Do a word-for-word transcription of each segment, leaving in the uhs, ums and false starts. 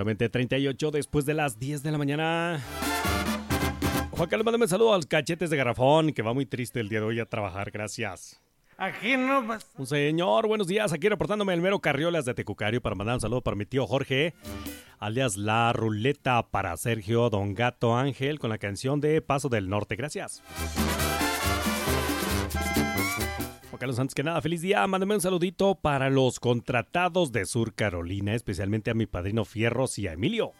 Exactamente treinta y ocho después de las diez de la mañana. Juan Carlos, mándame un saludo a los cachetes de garrafón, que va muy triste el día de hoy a trabajar, gracias. Aquí no pasa. Un señor, buenos días, aquí reportándome el mero Carriolas de Tecucario para mandar un saludo para mi tío Jorge, alias La Ruleta, para Sergio Don Gato Ángel con la canción de Paso del Norte, gracias. Juan Carlos, antes que nada, feliz día, mándame un saludito para los contratados de Sur Carolina, especialmente a mi padrino Fierros y a Emilio.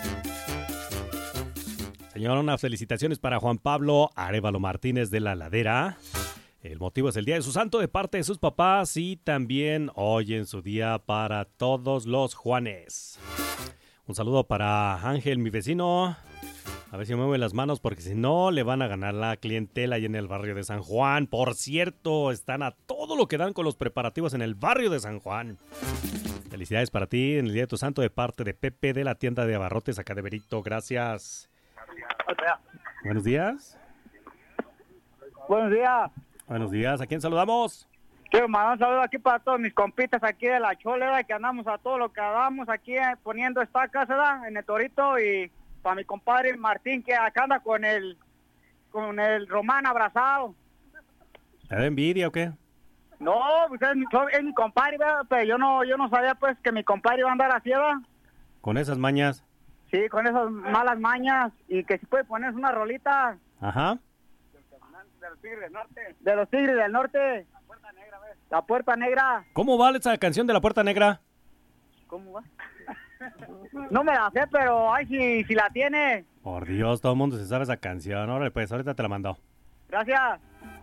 Señor, unas felicitaciones para Juan Pablo Arévalo Martínez de La Ladera. El motivo es el día de su santo de parte de sus papás y también hoy en su día para todos los Juanes. Un saludo para Ángel, mi vecino. A ver si me mueve las manos porque si no le van a ganar la clientela ahí en el barrio de San Juan. Por cierto, están a todo lo que dan con los preparativos en el barrio de San Juan. Felicidades para ti en el día de tu santo de parte de Pepe de la tienda de abarrotes acá de Berito. Gracias. Buenos días. Buenos días. Buenos días, ¿a quién saludamos? Quiero mandar un saludo aquí para todos mis compitas aquí de la Cholera, que andamos a todo lo que damos aquí eh, poniendo estacas, ¿verdad? En el Torito, y para mi compadre Martín, que acá anda con el con el Román abrazado. ¿Te da envidia o qué? No, pues es mi, es mi compadre, ¿verdad? Pero yo no, yo no sabía pues que mi compadre iba a andar así, ¿verdad? ¿Con esas mañas? Sí, con esas malas mañas, y que si puede poner una rolita. Ajá. De los Tigres del Norte. De los Tigres del Norte. La Puerta Negra, ¿ves? La Puerta Negra. ¿Cómo va esa canción de La Puerta Negra? ¿Cómo va? No me la sé, pero ay, si, si la tiene. Por Dios, todo el mundo se sabe esa canción. Órale, pues, ahorita te la mando. Gracias.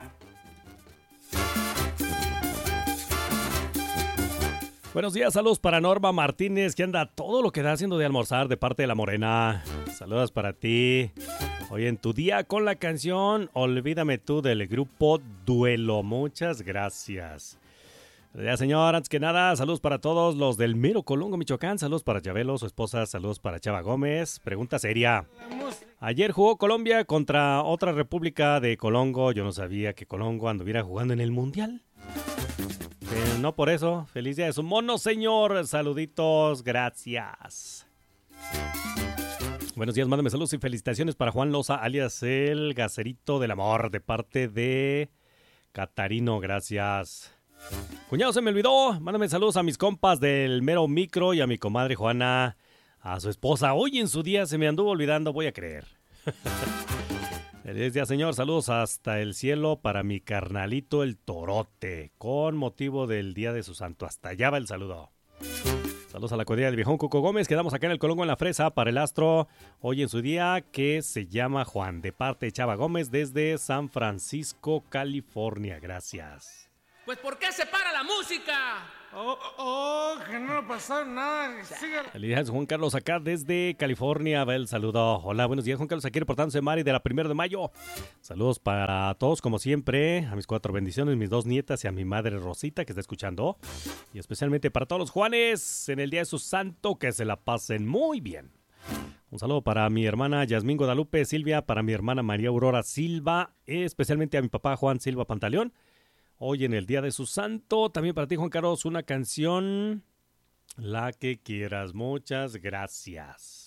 Buenos días, saludos para Norma Martínez, que anda todo lo que da haciendo de almorzar de parte de La Morena. Saludos para ti. Hoy en tu día con la canción Olvídame tú del grupo Duelo. Muchas gracias. Ya, señor, antes que nada, saludos para todos los del Mero Colongo, Michoacán. Saludos para Chabelo, su esposa. Saludos para Chava Gómez. Pregunta seria. Ayer jugó Colombia contra otra república de Colongo. Yo no sabía que Colongo anduviera jugando en el Mundial. Pero no por eso. Feliz día de su mono, señor. Saluditos, gracias. Buenos días, mándame saludos y felicitaciones para Juan Loza, alias el Gacerito del Amor, de parte de Catarino, gracias. Cuñado, se me olvidó, mándame saludos a mis compas del Mero Micro y a mi comadre Juana, a su esposa. Hoy en su día se me anduvo olvidando, voy a creer. Feliz día, señor, saludos hasta el cielo para mi carnalito el Torote, con motivo del día de su santo. Hasta allá va el saludo. Saludos a la cuadrilla del viejón Cuco Gómez. Quedamos acá en el Colongo en la Fresa para el astro hoy en su día, que se llama Juan, de parte de Chava Gómez desde San Francisco, California. Gracias. Pues ¿por qué se para la música? Oh, oh, que no pasó nada. Síguela. Felicidades, Juan Carlos, acá desde California. Va el saludo. Hola, buenos días, Juan Carlos, aquí reportándose Mari de la primera de mayo. Saludos para todos, como siempre, a mis cuatro bendiciones, mis dos nietas y a mi madre Rosita, que está escuchando. Y especialmente para todos los Juanes, en el día de su santo, que se la pasen muy bien. Un saludo para mi hermana Yasmín Guadalupe Silvia, para mi hermana María Aurora Silva, especialmente a mi papá Juan Silva Pantaleón. Hoy en el día de su santo, también para ti, Juan Carlos, una canción, la que quieras. Muchas gracias.